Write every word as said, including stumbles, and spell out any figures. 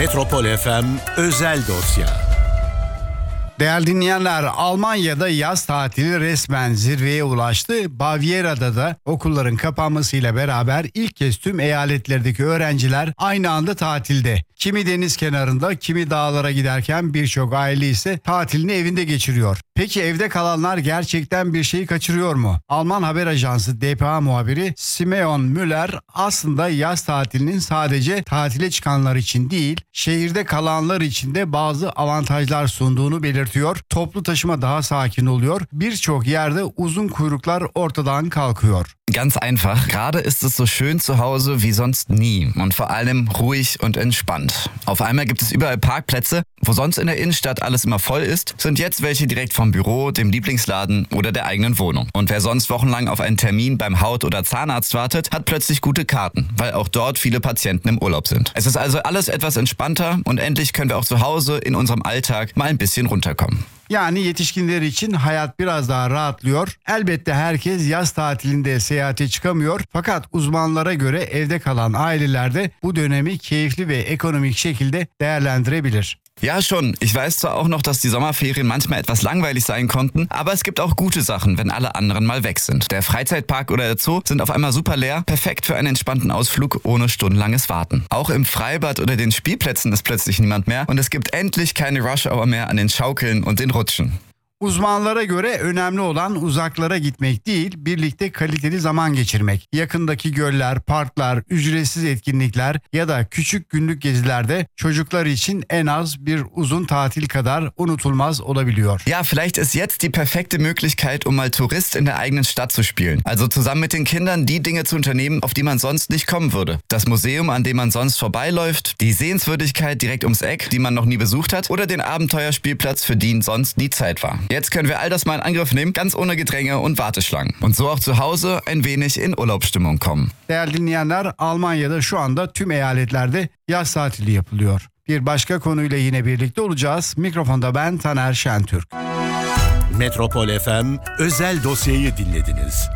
Metropol F M özel dosya. Değerli dinleyenler, Almanya'da yaz tatili resmen zirveye ulaştı. Baviera'da da okulların kapanmasıyla beraber ilk kez tüm eyaletlerdeki öğrenciler aynı anda tatilde. Kimi deniz kenarında, kimi dağlara giderken birçok aile ise tatilini evinde geçiriyor. Peki evde kalanlar gerçekten bir şeyi kaçırıyor mu? Alman haber ajansı D P A muhabiri Simeon Müller aslında yaz tatilinin sadece tatile çıkanlar için değil, şehirde kalanlar için de bazı avantajlar sunduğunu belirtiyor. Toplu taşıma daha sakin oluyor. Birçok yerde uzun kuyruklar ortadan kalkıyor. Ganz einfach. Gerade ist es so schön zu Hause wie sonst nie und vor allem ruhig und entspannt. Auf einmal gibt es überall Parkplätze. Wo sonst in der Innenstadt alles immer voll ist, sind jetzt welche direkt vom Büro, dem Lieblingsladen oder der eigenen Wohnung. Und wer sonst wochenlang auf einen Termin beim Haut- oder Zahnarzt wartet, hat plötzlich gute Karten, weil auch dort viele Patienten im Urlaub sind. Es ist also alles etwas entspannter und endlich können wir auch zu Hause in unserem Alltag mal ein bisschen runterkommen. Yani yetişkinler için hayat biraz daha rahatlıyor. Elbette herkes yaz tatilinde seyahate çıkamıyor. Fakat uzmanlara göre evde kalan aileler de bu dönemi keyifli ve ekonomik şekilde değerlendirebilir. Ja schon, ich weiß zwar auch noch, dass die Sommerferien manchmal etwas langweilig sein konnten, aber es gibt auch gute Sachen, wenn alle anderen mal weg sind. Der Freizeitpark oder der Zoo sind auf einmal super leer, perfekt für einen entspannten Ausflug ohne stundenlanges Warten. Auch im Freibad oder den Spielplätzen ist plötzlich niemand mehr und es gibt endlich keine Rush-Hour mehr an den Schaukeln und den Rutschen. Uzmanlara göre önemli olan uzaklara gitmek değil, birlikte kaliteli zaman geçirmek. Yakındaki göller, parklar, ücretsiz etkinlikler ya da küçük günlük gezilerde çocuklar için en az bir uzun tatil kadar unutulmaz olabiliyor. Ja, vielleicht ist jetzt die perfekte Möglichkeit, um mal Tourist in der eigenen Stadt zu spielen. Also zusammen mit den Kindern die Dinge zu unternehmen, auf die man sonst nicht kommen würde. Das Museum, an dem man sonst vorbeiläuft, die Sehenswürdigkeit direkt ums Eck, die man noch nie besucht hat, oder den Abenteuerspielplatz, für den sonst nie Zeit war. Jetzt können wir all das mal in Angriff nehmen, ganz ohne Gedränge und Warteschlangen. Und so auch zu Hause ein wenig in Urlaubsstimmung kommen. Değerli dinleyenler, Almanya'da şu anda tüm eyaletlerde yaz tatili yapılıyor. Bir başka konuyla yine birlikte olacağız. Mikrofonda ben Taner Şentürk. Metropol F M özel dosyayı dinlediniz.